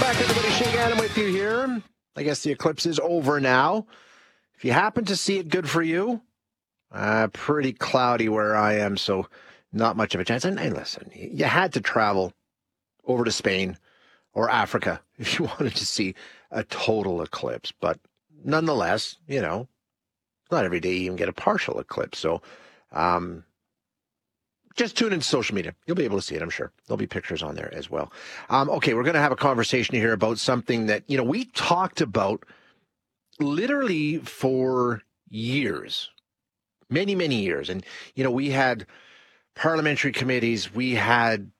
back, everybody. Shane Adam with you here. I guess the eclipse is over now. If you happen to see it, good for you. Pretty cloudy where I am, so not much of a chance. And listen, you had to travel over to Spain or Africa if you wanted to see a total eclipse. But nonetheless, not every day you even get a partial eclipse. So just tune into social media. You'll be able to see it, I'm sure. There'll be pictures on there as well. Okay, we're going to have a conversation here about something that, we talked about literally for years, many, many years. And, we had parliamentary committees. We had,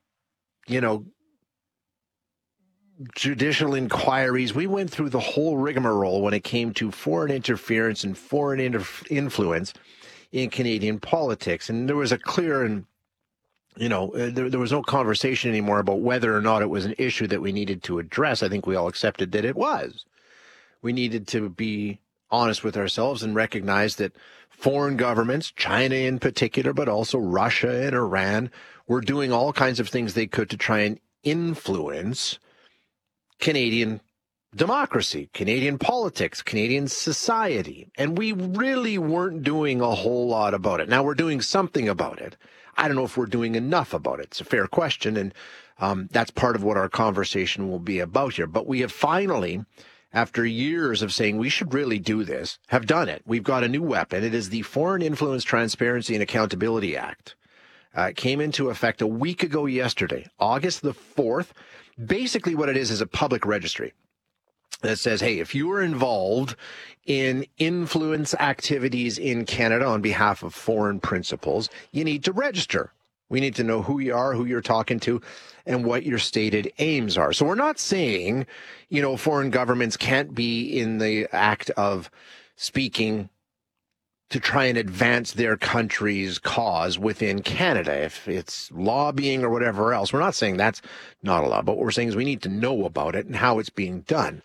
judicial inquiries. We went through the whole rigmarole when it came to foreign interference and foreign influence in Canadian politics. And there was a clear and there was no conversation anymore about whether or not it was an issue that we needed to address. I think we all accepted that it was. We needed to be honest with ourselves and recognize that foreign governments, China in particular, but also Russia and Iran, were doing all kinds of things they could to try and influence Canadian democracy, Canadian politics, Canadian society. And we really weren't doing a whole lot about it. Now we're doing something about it. I don't know if we're doing enough about it. It's a fair question, and that's part of what our conversation will be about here. But we have finally, after years of saying we should really do this, have done it. We've got a new weapon. It is the Foreign Influence Transparency and Accountability Act. It came into effect a week ago yesterday, August the 4th. Basically what it is a public registry that says, hey, if you are involved in influence activities in Canada on behalf of foreign principals, you need to register. We need to know who you are, who you're talking to, and what your stated aims are. So we're not saying, foreign governments can't be in the act of speaking to try and advance their country's cause within Canada, if it's lobbying or whatever else. We're not saying that's not allowed, but what we're saying is we need to know about it and how it's being done.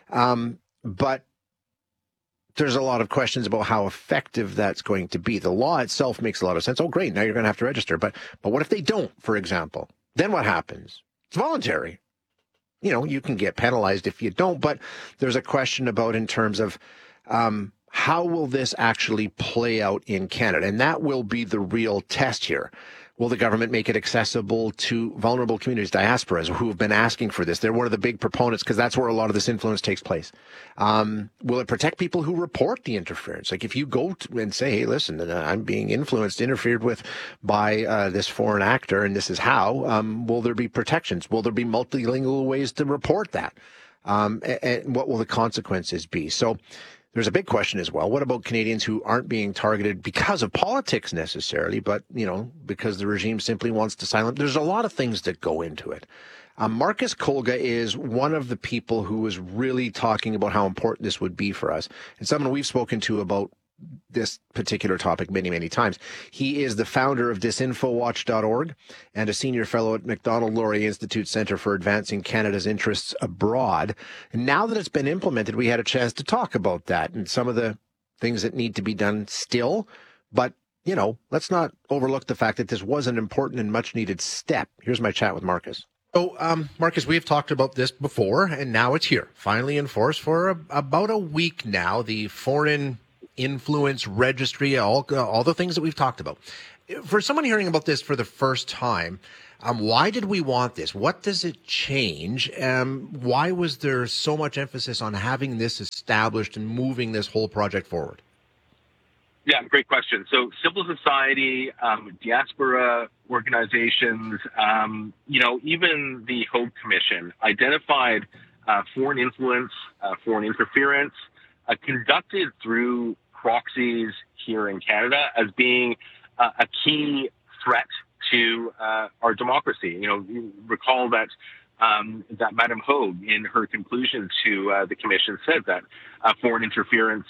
But there's a lot of questions about how effective that's going to be. The law itself makes a lot of sense. Oh, great, now you're going to have to register. But what if they don't, for example? Then what happens? It's voluntary. You can get penalized if you don't, but there's a question about in terms of how will this actually play out in Canada? And that will be the real test here. Will the government make it accessible to vulnerable communities, diasporas, who have been asking for this? They're one of the big proponents because that's where a lot of this influence takes place. Will it protect people who report the interference? Like if you go and say, hey, listen, I'm being interfered with by this foreign actor, and this is how, will there be protections? Will there be multilingual ways to report that? And what will the consequences be? So there's a big question as well. What about Canadians who aren't being targeted because of politics necessarily, but, because the regime simply wants to silence? There's a lot of things that go into it. Marcus Kolga is one of the people who is really talking about how important this would be for us, and someone we've spoken to about this particular topic many, many times. He is the founder of disinfowatch.org and a senior fellow at Macdonald-Laurier Institute Centre for Advancing Canada's Interests Abroad. And now that it's been implemented, we had a chance to talk about that and some of the things that need to be done still. But, let's not overlook the fact that this was an important and much needed step. Here's my chat with Marcus. So, Marcus, we've talked about this before, and now it's here, finally in force for about a week now, the Foreign Influence Registry, all the things that we've talked about. For someone hearing about this for the first time, why did we want this? What does it change? Why was there so much emphasis on having this established and moving this whole project forward? Yeah, great question. So civil society, diaspora organizations, even the Hope Commission identified foreign influence, foreign interference, conducted through proxies here in Canada as being a key threat to our democracy. You recall that that Madame Hogue, in her conclusion to the commission, said that foreign interference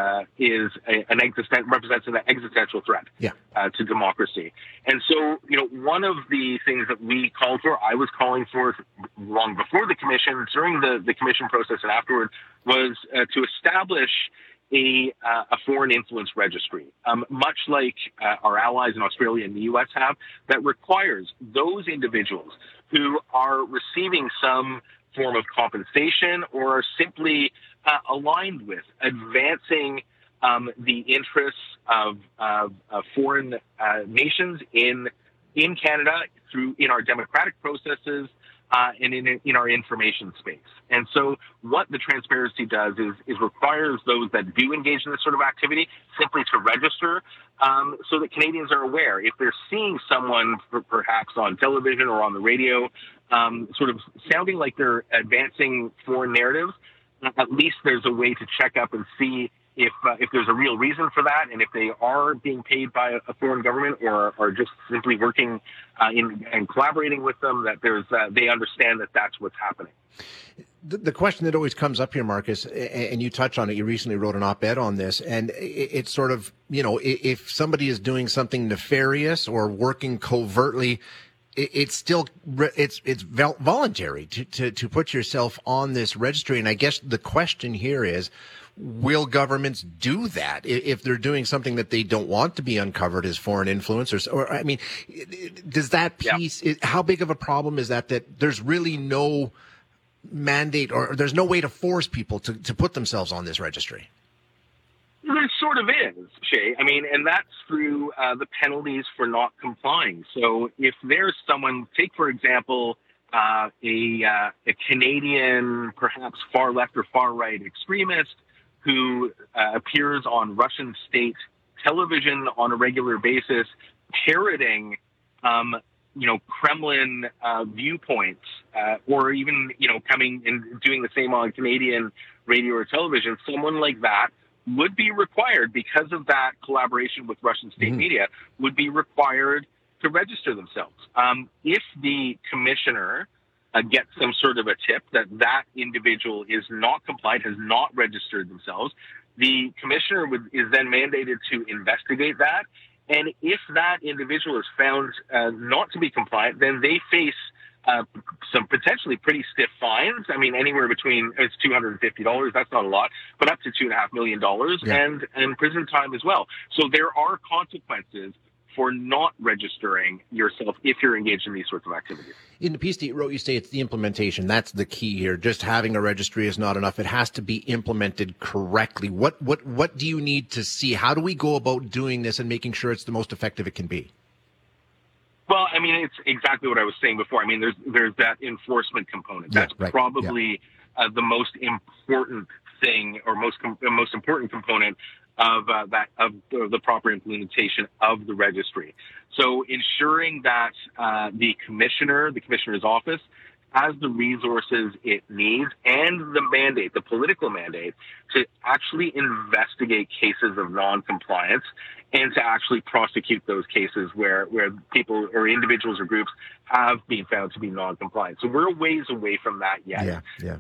represents an existential threat to democracy. And so, one of the things that we called for, I was calling for long before the commission, during the commission process and afterward, was to establish a foreign influence registry, much like our allies in Australia and the U.S. have, that requires those individuals who are receiving some form of compensation or are simply aligned with advancing the interests of foreign nations in Canada in our democratic processes and in our information space. And so what the transparency does is requires those that do engage in this sort of activity simply to register so that Canadians are aware. If they're seeing someone perhaps on television or on the radio sort of sounding like they're advancing foreign narratives, at least there's a way to check up and see if there's a real reason for that, and if they are being paid by a foreign government or are just simply working and collaborating with them, that they understand that that's what's happening. The question that always comes up here, Marcus, and you touch on it, you recently wrote an op-ed on this, and it's sort of, if somebody is doing something nefarious or working covertly, it's voluntary to put yourself on this registry. And I guess the question here is, will governments do that if they're doing something that they don't want to be uncovered as foreign influencers? Or, I mean, does that piece, how big of a problem is that there's really no mandate or there's no way to force people to put themselves on this registry? There sort of is, Shay. I mean, and that's through the penalties for not complying. So if there's someone, take for example, a Canadian, perhaps far left or far right extremist who appears on Russian state television on a regular basis, parroting, Kremlin viewpoints, or even, coming and doing the same on Canadian radio or television, someone like that would be required, because of that collaboration with Russian state media, would be required to register themselves. If the commissioner gets some sort of a tip that individual is not compliant, has not registered themselves, the commissioner is then mandated to investigate that. And if that individual is found not to be compliant, then they face some potentially pretty stiff fines. I mean, anywhere between, it's $250, that's not a lot, but up to $2.5 million, and prison time as well. So there are consequences for not registering yourself if you're engaged in these sorts of activities. In the piece that you wrote, you say it's the implementation. That's the key here. Just having a registry is not enough. It has to be implemented correctly. What do you need to see? How do we go about doing this and making sure it's the most effective it can be? Well, I mean, it's exactly what I was saying before. I mean, there's that enforcement component. That's probably the most important thing, or most important component of the proper implementation of the registry. So ensuring that the commissioner's office has the resources it needs and the mandate, the political mandate, to actually investigate cases of non-compliance and to actually prosecute those cases where people or individuals or groups have been found to be non-compliant. So we're a ways away from that yet.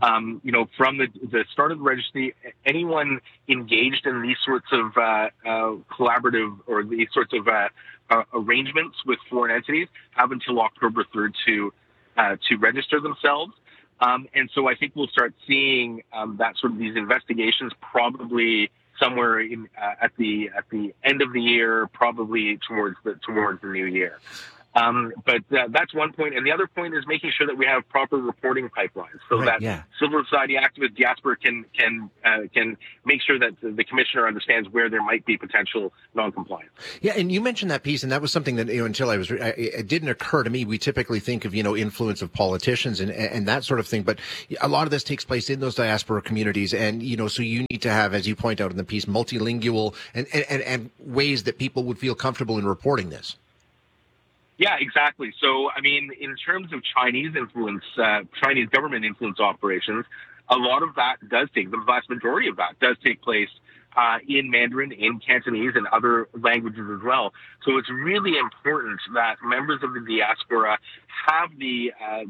From the start of the registry, anyone engaged in these sorts of collaborative or these sorts of arrangements with foreign entities have until October 3rd to register themselves. And so I think we'll start seeing that sort of these investigations probably somewhere at the end of the year, probably towards the new year. But that's one point. And the other point is making sure that we have proper reporting pipelines so that civil society activists, diaspora can make sure that the commissioner understands where there might be potential non-compliance. Yeah, and you mentioned that piece, and that was something that, until it didn't occur to me. We typically think of, influence of politicians and that sort of thing. But a lot of this takes place in those diaspora communities. And, so you need to have, as you point out in the piece, multilingual and ways that people would feel comfortable in reporting this. Yeah, exactly. So, I mean, in terms of Chinese government influence operations, a lot of that the vast majority of that does take place in Mandarin, in Cantonese, and other languages as well. So it's really important that members of the diaspora have the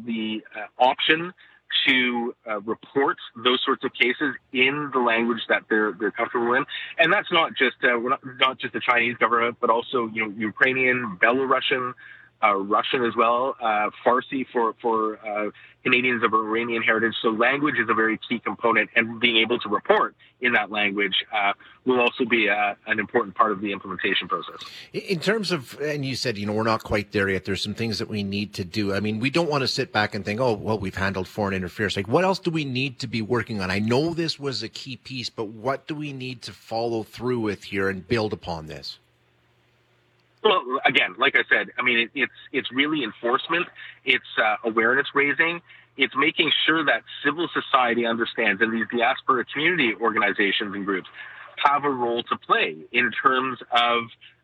option to report those sorts of cases in the language that they're comfortable in, and that's not just not just the Chinese government, but also Ukrainian, Belarusian Russian as well, Farsi for Canadians of Iranian heritage. So language is a very key component, and being able to report in that language will also be an important part of the implementation process. In terms of, and you said, we're not quite there yet. There's some things that we need to do. I mean, we don't want to sit back and think, oh, well, we've handled foreign interference. Like, what else do we need to be working on? I know this was a key piece, but what do we need to follow through with here and build upon this? Well, again, like I said, I mean, it's really enforcement. It's awareness raising. It's making sure that civil society understands, and these diaspora community organizations and groups have a role to play in terms of,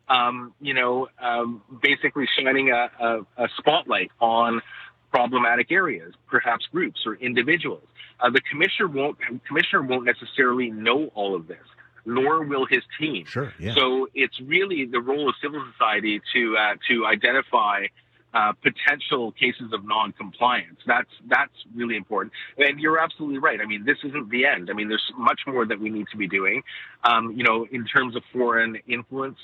basically shining a spotlight on problematic areas, perhaps groups or individuals. The commissioner won't necessarily know all of this, nor will his team. Sure, yeah. So it's really the role of civil society to identify potential cases of non-compliance. That's really important. And you're absolutely right. I mean, this isn't the end. I mean, there's much more that we need to be doing, in terms of foreign influence,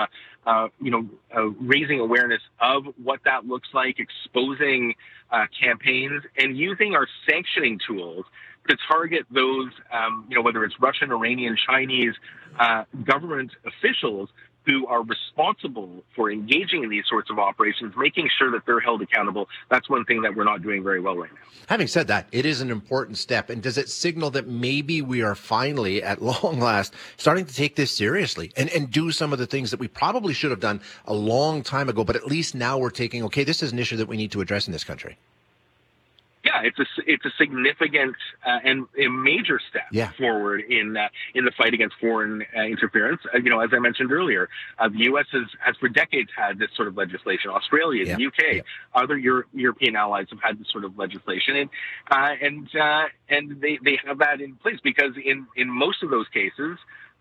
raising awareness of what that looks like, exposing campaigns, and using our sanctioning tools to target those, whether it's Russian, Iranian, Chinese government officials who are responsible for engaging in these sorts of operations, making sure that they're held accountable. That's one thing that we're not doing very well right now. Having said that, it is an important step. And does it signal that maybe we are finally, at long last, starting to take this seriously and do some of the things that we probably should have done a long time ago, but at least now we're taking, okay, this is an issue that we need to address in this country? Yeah, it's a significant and a major step forward in the fight against foreign interference. As I mentioned earlier, the U.S. has for decades had this sort of legislation. Australia, the UK, other European allies have had this sort of legislation, and they have that in place because in most of those cases,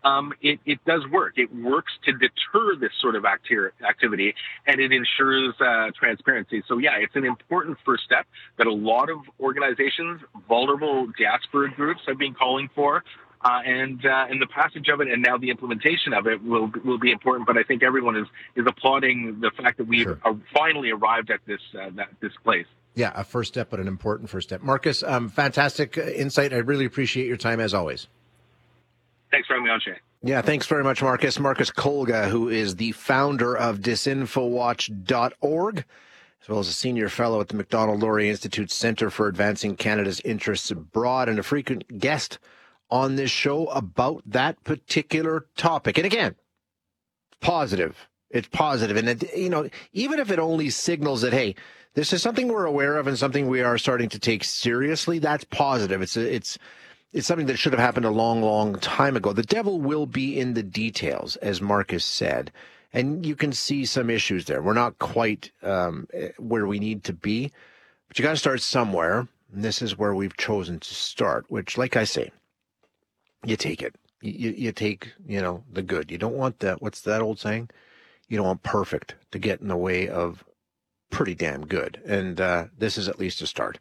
it does work. It works to deter this sort of activity, and it ensures transparency. So, it's an important first step that a lot of organizations, vulnerable diaspora groups, have been calling for. And the passage of it and now the implementation of it will be important. But I think everyone is applauding the fact that we've finally arrived at this place. Yeah, a first step, but an important first step. Marcus, fantastic insight. I really appreciate your time as always. Thanks for having me on, Shane. Yeah, thanks very much, Marcus. Marcus Kolga, who is the founder of disinfowatch.org, as well as a senior fellow at the Macdonald-Laurier Institute Center for Advancing Canada's Interests Abroad, and a frequent guest on this show about that particular topic. And again, positive. It's positive. And, even if it only signals that, hey, this is something we're aware of and something we are starting to take seriously, that's positive. It's something that should have happened a long, long time ago. The devil will be in the details, as Marcus said, and you can see some issues there. We're not quite where we need to be, but you got to start somewhere, and this is where we've chosen to start, which, like I say, you take it. You take, the good. You don't want that. What's that old saying? You don't want perfect to get in the way of pretty damn good. And this is at least a start.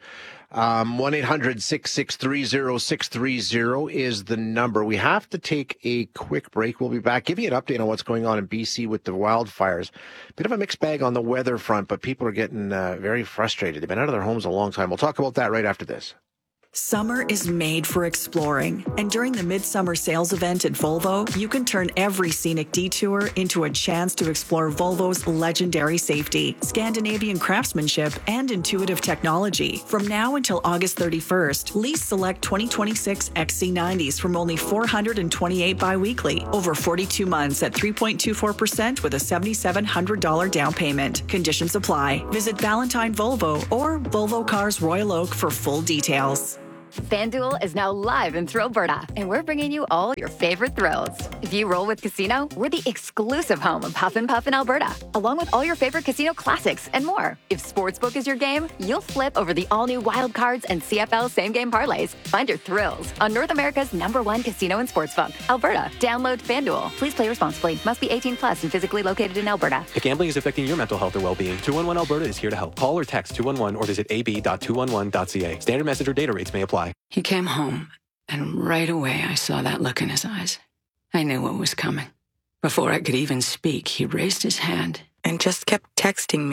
1-800-663-0630 is the number. We have to take a quick break. We'll be back. Give you an update on what's going on in BC with the wildfires. Bit of a mixed bag on the weather front, but people are getting very frustrated. They've been out of their homes a long time. We'll talk about that right after this. Summer is made for exploring, and during the Midsummer Sales event at Volvo, you can turn every scenic detour into a chance to explore Volvo's legendary safety, Scandinavian craftsmanship, and intuitive technology. From now until August 31st, lease select 2026 XC90s from only $428 biweekly, over 42 months at 3.24% with a $7,700 down payment. Conditions apply. Visit Valentine Volvo or Volvo Cars Royal Oak for full details. FanDuel is now live in Thrillberta, and we're bringing you all your favorite thrills. If you roll with Casino, we're the exclusive home of Puff and Puff in Alberta, along with all your favorite casino classics and more. If Sportsbook is your game, you'll flip over the all-new Wild Cards and CFL same-game parlays. Find your thrills on North America's #1 casino and sportsbook, Alberta. Download FanDuel. Please play responsibly. Must be 18 plus and physically located in Alberta. If gambling is affecting your mental health or well-being, 211 Alberta is here to help. Call or text 211 or visit ab.211.ca. Standard message or data rates may apply. He came home, and right away I saw that look in his eyes. I knew what was coming. Before I could even speak, he raised his hand and just kept texting me,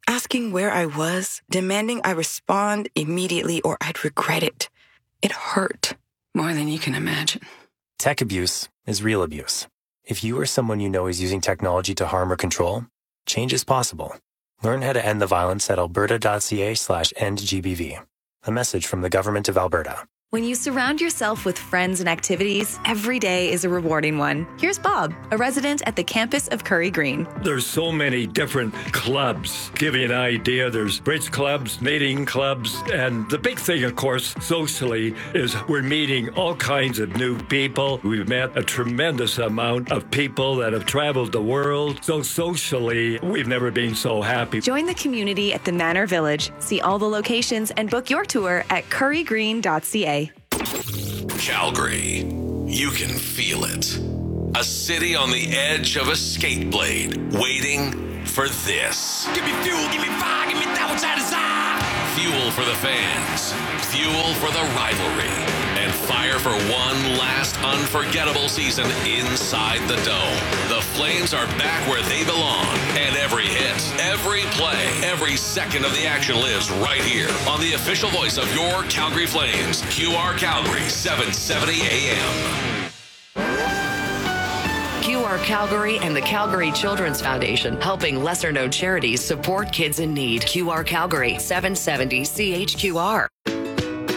asking where I was, demanding I respond immediately or I'd regret it. It hurt. More than you can imagine. Tech abuse is real abuse. If you or someone you know is using technology to harm or control, change is possible. Learn how to end the violence at alberta.ca/endgbv. A message from the Government of Alberta. When you surround yourself with friends and activities, every day is a rewarding one. Here's Bob, a resident at the campus of Curry Green. There's so many different clubs. Give you an idea, there's bridge clubs, knitting clubs, and the big thing, of course, socially, is we're meeting all kinds of new people. We've met a tremendous amount of people that have traveled the world. So socially, we've never been so happy. Join the community at the Manor Village. See all the locations and book your tour at currygreen.ca. Calgary. You can feel it. A city on the edge of a skate blade, waiting for this. Give me fuel, give me fire, give me that which I desire. Fuel for the fans, fuel for the rivalry, and fire for one last unforgettable season inside the Dome. The Flames are back where they belong, and every hit, every play, every second of the action lives right here on the official voice of your Calgary Flames, QR Calgary, 770 AM. QR Calgary and the Calgary Children's Foundation, helping lesser-known charities support kids in need. QR Calgary, 770 CHQR.